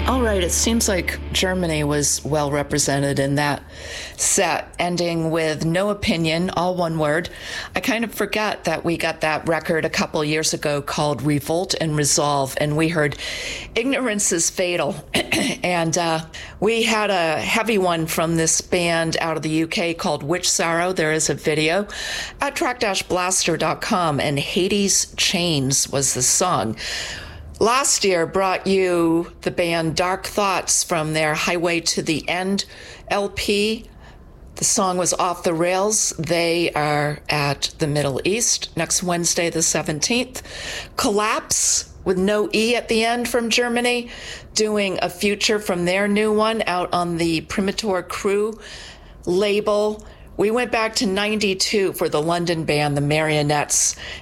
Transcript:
All right, it seems like Germany was well represented in that set, ending with No Opinion, all one word. I kind of forget that we got that record a couple years ago called Revolt and Resolve, and we heard Ignorance is Fatal. And we had a heavy one from this band out of the UK called Witch Sorrow. There is a video at track-blaster.com, and Hades Chains was the song. Last year brought you the band Dark Thoughts from their Highway to the End LP. The song was Off the Rails. They are at the Middle East next Wednesday, the 17th. Collapse, with no E at the end, from Germany, doing a feature from their new one out on the Primitor Crew label. We went back to 92 for the London band, the Marionettes,